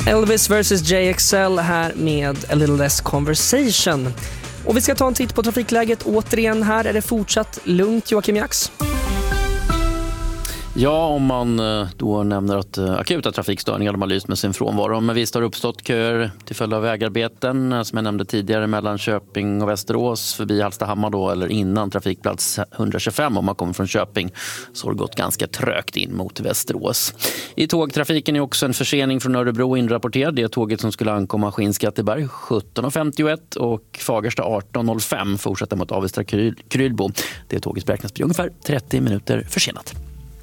Elvis vs JXL här med A Little Less Conversation. Och vi ska ta en titt på trafikläget återigen. Här är det fortsatt lugnt, Joakim Jax. Ja, om man då nämner att akuta trafikstörningar de har lyst med sin frånvaro. Men visst har det uppstått köer till följd av vägarbeten som jag nämnde tidigare mellan Köping och Västerås förbi Hallstahammar då, eller innan trafikplats 125 om man kommer från Köping, så har det gått ganska trögt in mot Västerås. I tågtrafiken är också en försening från Örebro inrapporterad. Det är tåget som skulle ankomma Skinnskatteberg 17.51 och Fagersta 18.05 fortsätter mot Avesta Krylbo. Det tåget beräknas bli ungefär 30 minuter försenat.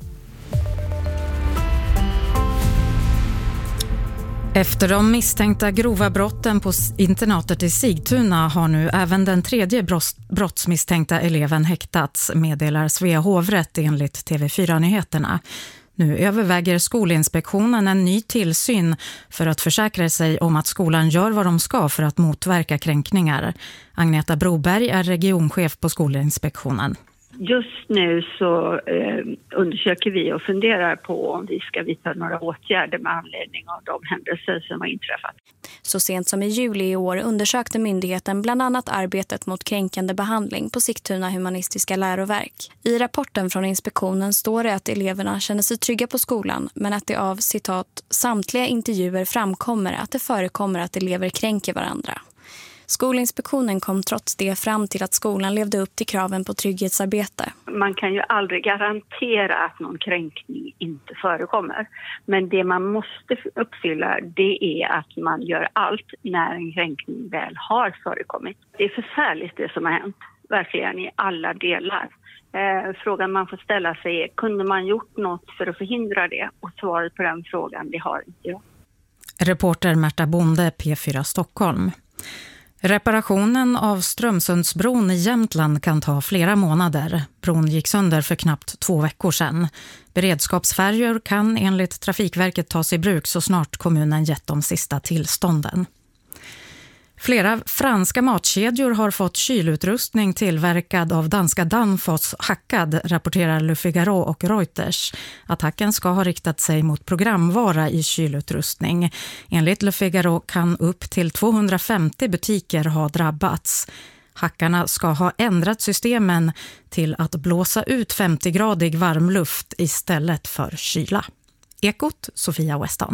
Efter de misstänkta grova brotten på internatet i Sigtuna har nu även den tredje brottsmisstänkta eleven häktats, meddelar Svea hovrätt enligt TV4-nyheterna. Nu överväger Skolinspektionen en ny tillsyn för att försäkra sig om att skolan gör vad de ska för att motverka kränkningar. Agneta Broberg är regionchef på Skolinspektionen. Just nu så undersöker vi och funderar på om vi ska vidta några åtgärder med anledning av de händelser som har inträffat. Så sent som i juli i år undersökte myndigheten bland annat arbetet mot kränkande behandling på Sigtuna humanistiska läroverk. I rapporten från inspektionen står det att eleverna känner sig trygga på skolan, men att det av citat samtliga intervjuer framkommer att det förekommer att elever kränker varandra. Skolinspektionen kom trots det fram till att skolan levde upp till kraven på trygghetsarbete. Man kan ju aldrig garantera att någon kränkning inte förekommer. Men det man måste uppfylla, det är att man gör allt när en kränkning väl har förekommit. Det är förfärligt det som har hänt, verkligen i alla delar. Frågan man får ställa sig är, kunde man gjort något för att förhindra det? Och svaret på den frågan, det har inte jag. Reporter Märta Bonde, P4 Stockholm. Reparationen av Strömsundsbron i Jämtland kan ta flera månader. Bron gick sönder för knappt 2 veckor sedan. Beredskapsfärjor kan enligt Trafikverket tas i bruk så snart kommunen gett de sista tillstånden. Flera franska matkedjor har fått kylutrustning tillverkad av danska Danfoss hackad, rapporterar Le Figaro och Reuters. Attacken ska ha riktat sig mot programvara i kylutrustning. Enligt Le Figaro kan upp till 250 butiker ha drabbats. Hackarna ska ha ändrat systemen till att blåsa ut 50-gradig varmluft istället för kyla. Ekot, Sofia Weston.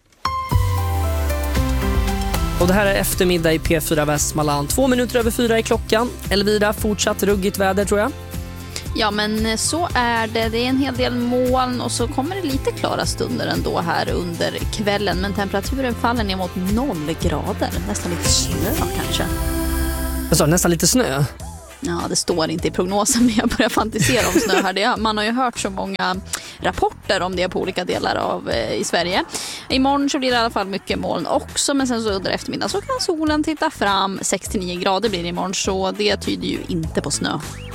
Och det här är eftermiddag i P4 Västmanland. 2 minuter över 4 är klockan. Elvira, fortsatt ruggigt väder tror jag. Ja, men så är det. Det är en hel del moln och så kommer det lite klara stunder ändå här under kvällen. Men temperaturen faller ner mot 0 grader. Nästan lite snö kanske. Jag sa nästan lite snö. Ja, det står inte i prognosen, men jag börjar fantisera om snö här. Man har ju hört så många rapporter om det på olika delar av i Sverige. Imorgon så blir det i alla fall mycket moln också, men sen så under eftermiddag så kan solen titta fram. 69 grader blir det imorgon, så det tyder ju inte på snö.